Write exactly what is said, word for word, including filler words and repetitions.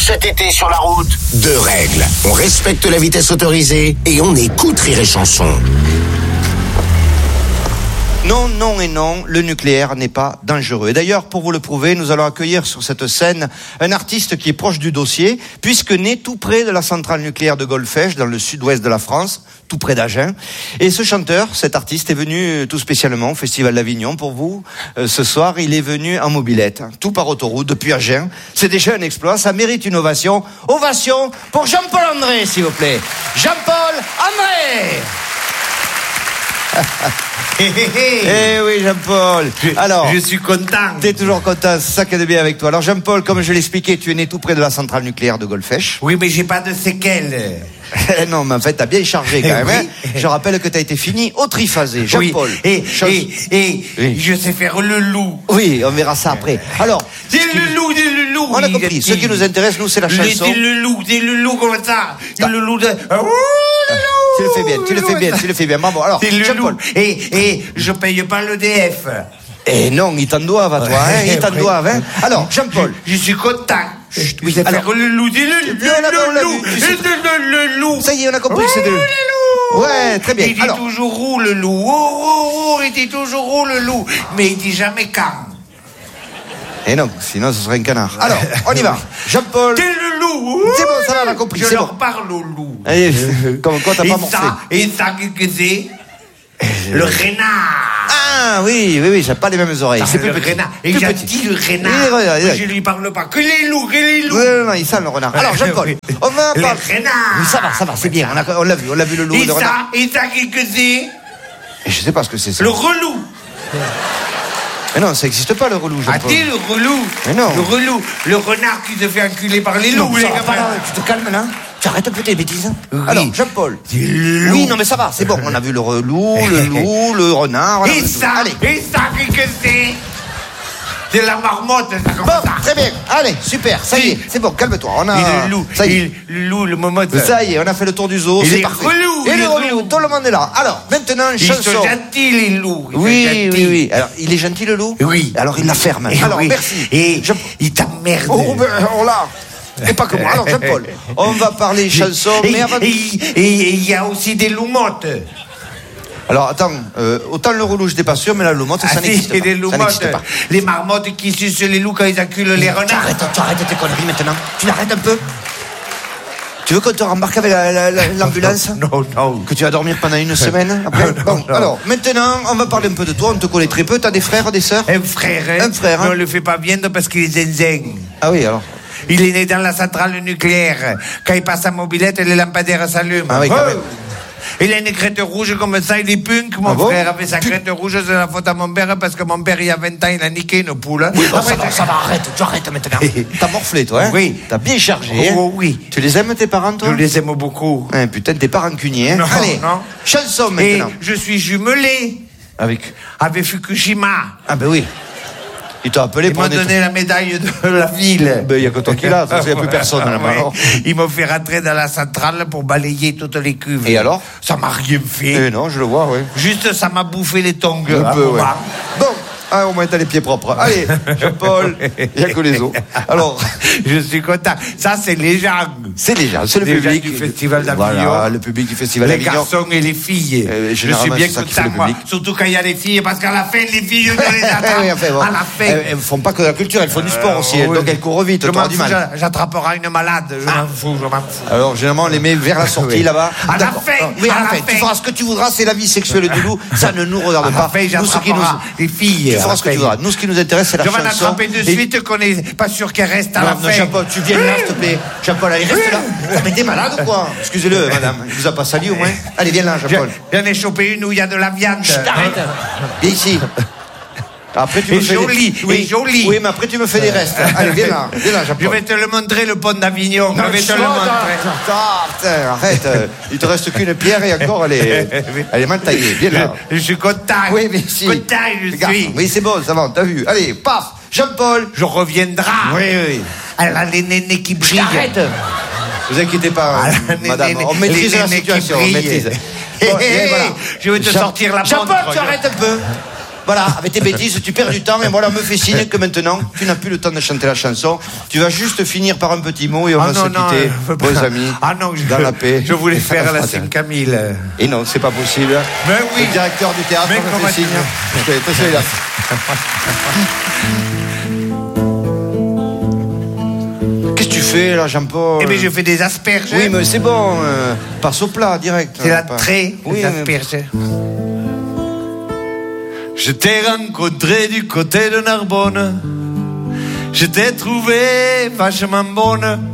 cet été sur la route? Deux règles. On respecte la vitesse autorisée et on écoute Rire et Chanson. Non, non et non, le nucléaire n'est pas dangereux. Et d'ailleurs, pour vous le prouver, nous allons accueillir sur cette scène un artiste qui est proche du dossier, puisque né tout près de la centrale nucléaire de Golfech, dans le sud-ouest de la France, tout près d'Agen. Et ce chanteur, cet artiste, est venu tout spécialement au Festival d'Avignon pour vous. Euh, ce soir, il est venu en mobilette, tout par autoroute, depuis Agen. C'est déjà un exploit, ça mérite une ovation. Ovation pour Jean-Paul André, s'il vous plaît. Jean-Paul André. Eh oui, Jean-Paul. Alors, je suis content. T'es toujours content, c'est ça qui est de bien avec toi. Alors, Jean-Paul, comme je l'expliquais, tu es né tout près de la centrale nucléaire de Golfech. Oui, mais j'ai pas de séquelles. Non, mais en fait, t'as bien chargé quand même. Oui. Hein. Je rappelle que t'as été fini au triphasé. Jean-Paul. Oui. Et, Chose... et, et oui. Je sais faire le loup. Oui, on verra ça après. Alors, dis le loup, dis le loup. On a compris. Dis, Ce qui nous intéresse, nous, c'est la chanson. Dis le loup, dis le loup comme ça. Dis le loup de. Tu le fais bien, tu le fais bien, tu le fais bien. Bravo. Alors, Jean-Paul. Et, et je paye pas l'E D F. Eh non, ils t'en doivent à toi, hein, ils t'en doivent, hein. Alors, Jean-Paul. Je, je suis content. Chut, oui, faire alors, le loup, dis le, le, le, loup, le, le loup. Ça y est, on a compris, c'est de... Ouais, très bien. Il dit alors... toujours où le loup, oh, oh, oh, il dit toujours où le loup, mais il dit jamais quand. Eh non, sinon ce serait un canard. Alors, on y va. Jean-Paul. T'es le loup. C'est bon, ça va, on a compris. Je c'est leur bon. parle au loup. Allez, comme quoi t'as pas morflé. Et ça, qu'est-ce que c'est? Le renard. Ah oui, oui, oui, j'ai pas les mêmes oreilles. C'est plus le petit. renard. Et j'ai dit le renard. Oui, oui, oui, oui. Je lui parle pas. Que les loups, que les loups. Oui, non, non, il sent le renard. Alors, Jean-Paul, on va le parler. renard. Oui, ça va, ça va, c'est bien. On, a, on l'a vu, on l'a vu le loup, et le ça, renard. Et ça, qu'est-ce que c'est? Et je sais pas ce que c'est ça. Le relou. Mais non, ça existe pas le relou, Jean-Paul. Ah, t'es le relou. Mais non. Le relou. Le renard qui se fait enculer par les loups, non, les ça va gars. pas, là, tu te calmes là. Tu arrêtes un peu tes bêtises. Oui. Alors, Jean-Paul. Le Oui, non, mais ça va, c'est bon. On a vu le relou, le loup, le renard. Et ça, allez. et ça, qu'est-ce que c'est? C'est la marmotte, ça comme Bon, ça. très bien. Allez, super. Ça y est, c'est bon, calme-toi. On a. Et le loup, Ça y est. et le loup, le marmotte. Ça y est, on a fait le tour du zoo. Et C'est les parfait. relous, Et les les relous, relous. tout le monde est là. Alors, maintenant, Ils chanson. sont gentils, les loups. Ils sont Oui, gentils. oui, oui. Alors, il est gentil, le loup? Oui. Alors, il la ferme. Et Alors, oui. merci. Et Je- il t'emmerde. Oh, ben, on l'a. Et pas que moi. Alors, Jean-Paul, on va parler chanson, Et mais avant. et- et il y a aussi des loumottes. Alors, attends, euh, autant le relou, j'étais pas sûr, mais la loumotte, ça Ah, si, n'existe c'est pas. des Ça loumottes. n'existe pas. Les marmottes qui sucent les loups quand ils acculent les Tu renards. arrêtes, tu arrêtes tes conneries maintenant. Tu l'arrêtes un peu. Tu veux qu'on te rembarque avec la- la- la- l'ambulance? Non, non. Que tu vas dormir pendant une semaine après? Non, Bon, non. alors, maintenant, on va parler un peu de toi. On te connaît très peu. T'as des frères, des sœurs? Un frère, hein. Un frère, hein. Mais on le fait pas bien parce qu'il est zinzin. Ah oui, alors. Il est né dans la centrale nucléaire. Quand il passe sa mobilette, les lampadaires s'allument. Ah oui, quand Oh. même. Il a une crête rouge comme ça, il est punk. Mon Ah bon frère avait sa crête rouge, c'est la faute à mon père parce que mon père, il y a vingt ans, il a niqué une poule. Oui, bon, Après, ça va, ça va, arrête, tu arrêtes maintenant. T'as morflé, toi, hein? Oui. T'as bien chargé, hein? Oh, oui. Tu les aimes, tes parents, toi? Je les aime beaucoup. Hein, putain, t'es pas rancunier, hein? Non, Allez, non. chanson Et maintenant. je suis jumelé Avec. avec Fukushima. Ah, ben oui. Ils t'ont appelé Ils pour m'ont un état- donné la médaille de la ville. Ben, il y a que toi qui l'as, ça, il y a plus personne, là, Ouais. alors. Ils m'ont fait rentrer dans la centrale pour balayer toutes les cuves. Et alors? Ça m'a rien fait. Eh non, je le vois, oui. Juste, ça m'a bouffé les tongs. Un à peu, un ouais. moment. Bon, ah, au moins t'as les pieds propres. Allez, Jean-Paul, il n'y a que les os. Alors, Je suis content. Ça, c'est les gens. c'est les gens, c'est le Les gens public. du Festival d'Avignon. Voilà, le public du Festival Les d'Avignon. garçons et les filles. Euh, je suis généralement, bien c'est ça qui fait content, le moi. public. Surtout quand il y a les filles, parce qu'à la fin, les filles, on les attrape. Oui, enfin, bon. À la fin. Elles, elles font pas que de la culture, elles font du sport aussi, Euh, oui. donc elles courent vite, Je t'auras m'en du fous, mal. j'a- j'attraperai une malade. Je m'en fous, je m'en fous. Alors, généralement, on les met vers la sortie, Oui. là-bas. À la D'accord. fin, Ah, Oui, à, à la la fin. fin. Tu feras ce que tu voudras, c'est la vie sexuelle du loup. Ça ne nous regarde À la pas. fin, Nous, ce qui nous, j'attraperai les filles. tu à feras la ce que tu fin. voudras. Nous, ce qui nous intéresse, c'est la Je vais chanson. l'attraper de Et- suite qu'on n'est pas sûr qu'elle reste à Non, la non, fin. Jean-Paul, tu viens là, s'il te plaît. Jean-Paul, allez, reste là. Ah, mais t'es malade ou quoi? Excusez-le, madame. Il vous a pas sali au moins? Allez, viens là, Jean-Paul. J'en ai chopé une où il y a de la viande. Chut, arrête. Viens ici. Après, tu Et me fais joli, des... et joli. Oui, mais après, tu me fais des restes. Allez, viens là. Viens là, Je Jean-Paul. vais te le montrer, le pont d'Avignon. Je vais te le montrer. Ah, putain, arrête. euh, Il te reste qu'une pierre et encore, elle est, elle est mal taillée. Viens là. Je, je suis content. Oui, mais si. Content, je Regarde. suis. Oui, c'est bon, ça va, t'as vu. Allez, paf. Jean-Paul. Je reviendrai. Oui, oui. Elle a les nénés qui brillent. Arrête. Vous inquiétez pas, Ah, euh, les madame. nénés- On maîtrise les la nénés qui situation, on brillent. maîtrise. Hé, Bon, hé, et voilà. je vais te Jean- sortir la Jean-Paul, montre. tu arrêtes un peu. Voilà, avec tes bêtises, tu perds du temps et voilà, me fait signe que maintenant, tu n'as plus le temps de chanter la chanson. Tu vas juste finir par un petit mot et on Ah va non, se non, quitter, euh, bons pas- amis, Ah non, je, dans la paix. je voulais faire la Saint-Camille. Et non, c'est pas possible. Mais oui. Le directeur du théâtre Mais me comment fait signe. tu- Parce que, parce que là- Qu'est-ce que tu fais là, Jean-Paul? Eh bien, je fais des asperges. Oui, mais c'est bon, euh, passe au plat, direct. C'est la Pas- traite, Oui, des mais- asperges. Je t'ai rencontré du côté de Narbonne. Je t'ai trouvé vachement bonne.